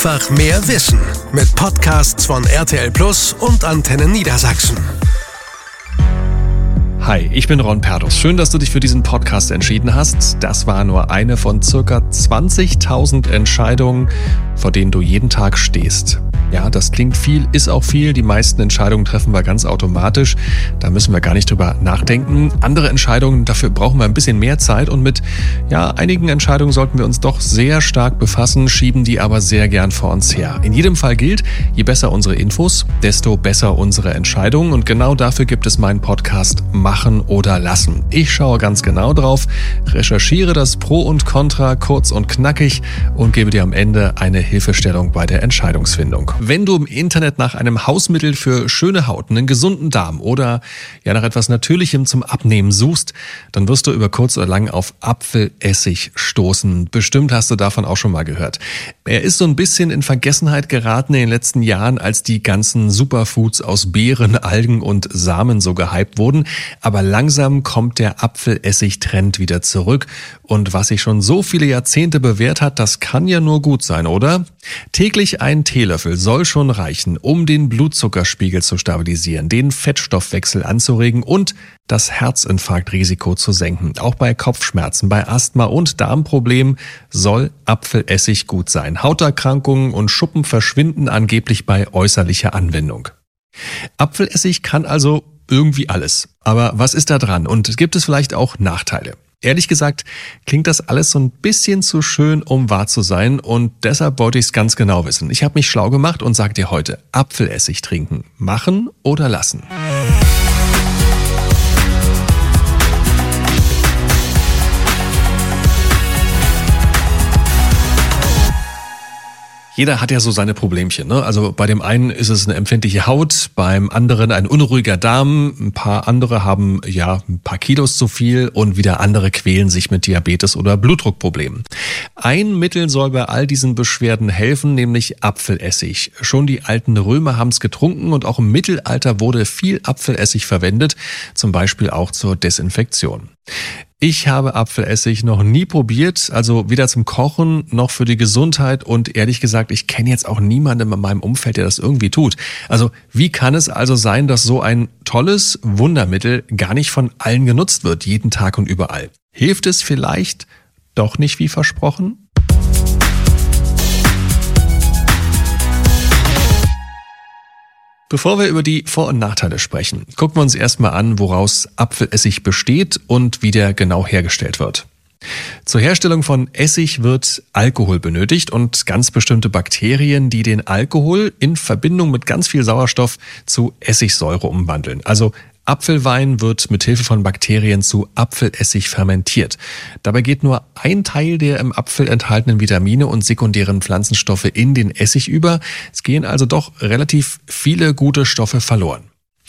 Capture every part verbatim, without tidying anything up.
Einfach mehr Wissen mit Podcasts von R T L Plus und Antenne Niedersachsen. Hi, ich bin Ron Perdus. Schön, dass du dich für diesen Podcast entschieden hast. Das war nur eine von circa zwanzigtausend Entscheidungen, vor denen du jeden Tag stehst. Ja, das klingt viel, ist auch viel. Die meisten Entscheidungen treffen wir ganz automatisch. Da müssen wir gar nicht drüber nachdenken. Andere Entscheidungen, dafür brauchen wir ein bisschen mehr Zeit. Und mit ja, einigen Entscheidungen sollten wir uns doch sehr stark befassen, schieben die aber sehr gern vor uns her. In jedem Fall gilt, je besser unsere Infos, desto besser unsere Entscheidungen. Und genau dafür gibt es meinen Podcast Machen oder Lassen. Ich schaue ganz genau drauf, recherchiere das Pro und Contra kurz und knackig und gebe dir am Ende eine Hilfestellung bei der Entscheidungsfindung. Wenn du im Internet nach einem Hausmittel für schöne Haut, einen gesunden Darm oder ja nach etwas Natürlichem zum Abnehmen suchst, dann wirst du über kurz oder lang auf Apfelessig stoßen. Bestimmt hast du davon auch schon mal gehört. Er ist so ein bisschen in Vergessenheit geraten in den letzten Jahren, als die ganzen Superfoods aus Beeren, Algen und Samen so gehypt wurden. Aber langsam kommt der Apfelessig-Trend wieder zurück. Und was sich schon so viele Jahrzehnte bewährt hat, das kann ja nur gut sein, oder? Täglich ein Teelöffel soll schon reichen, um den Blutzuckerspiegel zu stabilisieren, den Fettstoffwechsel anzuregen und das Herzinfarktrisiko zu senken. Auch bei Kopfschmerzen, bei Asthma und Darmproblemen soll Apfelessig gut sein. Hauterkrankungen und Schuppen verschwinden angeblich bei äußerlicher Anwendung. Apfelessig kann also irgendwie alles. Aber was ist da dran? Und gibt es vielleicht auch Nachteile? Ehrlich gesagt klingt das alles so ein bisschen zu schön, um wahr zu sein, und deshalb wollte ich es ganz genau wissen. Ich habe mich schlau gemacht und sage dir heute: Apfelessig trinken, machen oder lassen? Jeder hat ja so seine Problemchen, ne? Also bei dem einen ist es eine empfindliche Haut, beim anderen ein unruhiger Darm, ein paar andere haben ja ein paar Kilos zu viel und wieder andere quälen sich mit Diabetes oder Blutdruckproblemen. Ein Mittel soll bei all diesen Beschwerden helfen, nämlich Apfelessig. Schon die alten Römer haben es getrunken und auch im Mittelalter wurde viel Apfelessig verwendet, zum Beispiel auch zur Desinfektion. Ich habe Apfelessig noch nie probiert, also weder zum Kochen noch für die Gesundheit, und ehrlich gesagt, ich kenne jetzt auch niemanden in meinem Umfeld, der das irgendwie tut. Also wie kann es also sein, dass so ein tolles Wundermittel gar nicht von allen genutzt wird, jeden Tag und überall? Hilft es vielleicht doch nicht wie versprochen? Bevor wir über die Vor- und Nachteile sprechen, gucken wir uns erstmal an, woraus Apfelessig besteht und wie der genau hergestellt wird. Zur Herstellung von Essig wird Alkohol benötigt und ganz bestimmte Bakterien, die den Alkohol in Verbindung mit ganz viel Sauerstoff zu Essigsäure umwandeln. Also Apfelwein wird mit Hilfe von Bakterien zu Apfelessig fermentiert. Dabei geht nur ein Teil der im Apfel enthaltenen Vitamine und sekundären Pflanzenstoffe in den Essig über. Es gehen also doch relativ viele gute Stoffe verloren.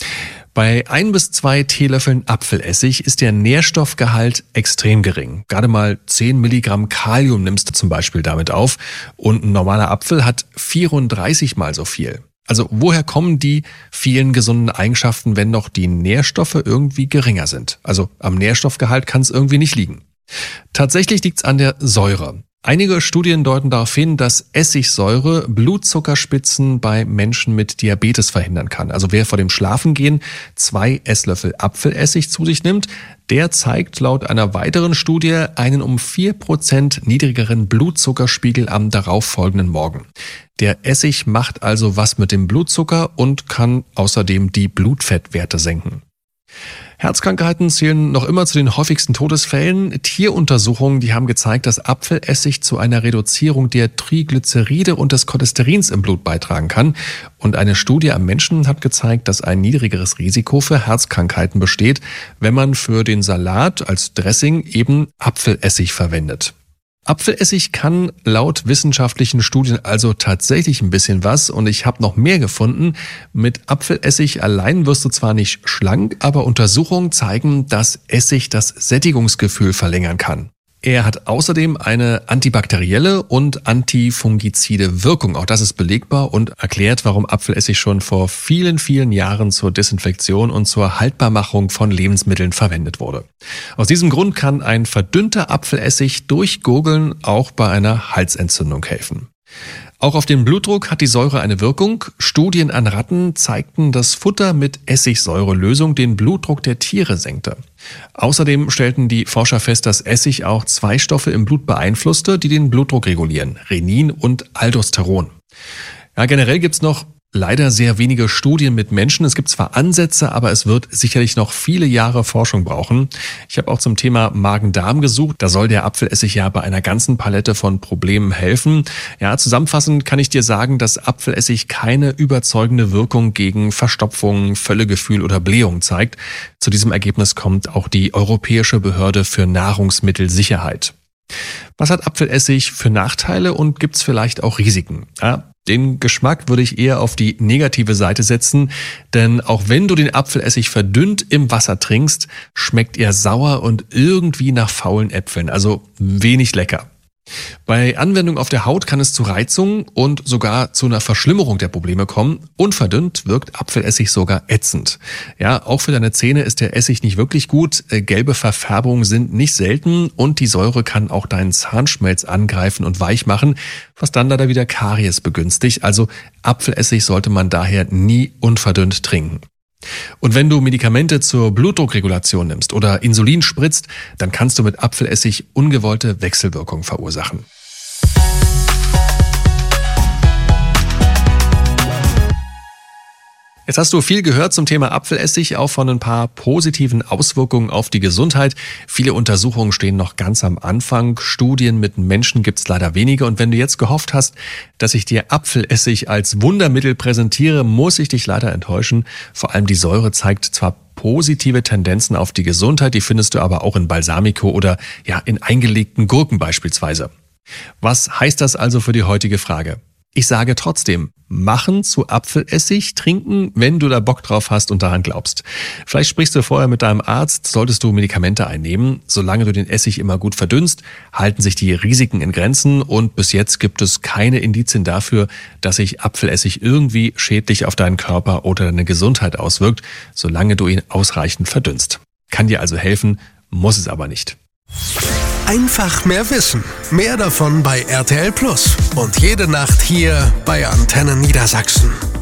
Bei ein bis zwei Teelöffeln Apfelessig ist der Nährstoffgehalt extrem gering. Gerade mal zehn Milligramm Kalium nimmst du zum Beispiel damit auf, und ein normaler Apfel hat vierunddreißig mal so viel. Also woher kommen die vielen gesunden Eigenschaften, wenn doch die Nährstoffe irgendwie geringer sind? Also am Nährstoffgehalt kann es irgendwie nicht liegen. Tatsächlich liegt es an der Säure. Einige Studien deuten darauf hin, dass Essigsäure Blutzuckerspitzen bei Menschen mit Diabetes verhindern kann. Also wer vor dem Schlafengehen zwei Esslöffel Apfelessig zu sich nimmt, der zeigt laut einer weiteren Studie einen um vier Prozent niedrigeren Blutzuckerspiegel am darauffolgenden Morgen. Der Essig macht also was mit dem Blutzucker und kann außerdem die Blutfettwerte senken. Herzkrankheiten zählen noch immer zu den häufigsten Todesfällen. Tieruntersuchungen, die haben gezeigt, dass Apfelessig zu einer Reduzierung der Triglyceride und des Cholesterins im Blut beitragen kann. Und eine Studie am Menschen hat gezeigt, dass ein niedrigeres Risiko für Herzkrankheiten besteht, wenn man für den Salat als Dressing eben Apfelessig verwendet. Apfelessig kann laut wissenschaftlichen Studien also tatsächlich ein bisschen was, und ich habe noch mehr gefunden. Mit Apfelessig allein wirst du zwar nicht schlank, aber Untersuchungen zeigen, dass Essig das Sättigungsgefühl verlängern kann. Er hat außerdem eine antibakterielle und antifungizide Wirkung. Auch das ist belegbar und erklärt, warum Apfelessig schon vor vielen, vielen Jahren zur Desinfektion und zur Haltbarmachung von Lebensmitteln verwendet wurde. Aus diesem Grund kann ein verdünnter Apfelessig durch Gurgeln auch bei einer Halsentzündung helfen. Auch auf den Blutdruck hat die Säure eine Wirkung. Studien an Ratten zeigten, dass Futter mit Essigsäurelösung den Blutdruck der Tiere senkte. Außerdem stellten die Forscher fest, dass Essig auch zwei Stoffe im Blut beeinflusste, die den Blutdruck regulieren: Renin und Aldosteron. Ja, generell gibt's noch leider sehr wenige Studien mit Menschen. Es gibt zwar Ansätze, aber es wird sicherlich noch viele Jahre Forschung brauchen. Ich habe auch zum Thema Magen-Darm gesucht. Da soll der Apfelessig ja bei einer ganzen Palette von Problemen helfen. Ja, zusammenfassend kann ich dir sagen, dass Apfelessig keine überzeugende Wirkung gegen Verstopfung, Völlegefühl oder Blähung zeigt. Zu diesem Ergebnis kommt auch die Europäische Behörde für Nahrungsmittelsicherheit. Was hat Apfelessig für Nachteile und gibt's vielleicht auch Risiken? Ja, den Geschmack würde ich eher auf die negative Seite setzen, denn auch wenn du den Apfelessig verdünnt im Wasser trinkst, schmeckt er sauer und irgendwie nach faulen Äpfeln, also wenig lecker. Bei Anwendung auf der Haut kann es zu Reizungen und sogar zu einer Verschlimmerung der Probleme kommen. Unverdünnt wirkt Apfelessig sogar ätzend. Ja, auch für deine Zähne ist der Essig nicht wirklich gut. Gelbe Verfärbungen sind nicht selten und die Säure kann auch deinen Zahnschmelz angreifen und weich machen, was dann leider wieder Karies begünstigt. Also Apfelessig sollte man daher nie unverdünnt trinken. Und wenn du Medikamente zur Blutdruckregulation nimmst oder Insulin spritzt, dann kannst du mit Apfelessig ungewollte Wechselwirkungen verursachen. Jetzt hast du viel gehört zum Thema Apfelessig, auch von ein paar positiven Auswirkungen auf die Gesundheit. Viele Untersuchungen stehen noch ganz am Anfang. Studien mit Menschen gibt's leider wenige. Und wenn du jetzt gehofft hast, dass ich dir Apfelessig als Wundermittel präsentiere, muss ich dich leider enttäuschen. Vor allem die Säure zeigt zwar positive Tendenzen auf die Gesundheit, die findest du aber auch in Balsamico oder ja in eingelegten Gurken beispielsweise. Was heißt das also für die heutige Frage? Ich sage trotzdem, machen zu Apfelessig, trinken, wenn du da Bock drauf hast und daran glaubst. Vielleicht sprichst du vorher mit deinem Arzt, solltest du Medikamente einnehmen. Solange du den Essig immer gut verdünnst, halten sich die Risiken in Grenzen und bis jetzt gibt es keine Indizien dafür, dass sich Apfelessig irgendwie schädlich auf deinen Körper oder deine Gesundheit auswirkt, solange du ihn ausreichend verdünnst. Kann dir also helfen, muss es aber nicht. Einfach mehr Wissen. Mehr davon bei R T L Plus. Und jede Nacht hier bei Antenne Niedersachsen.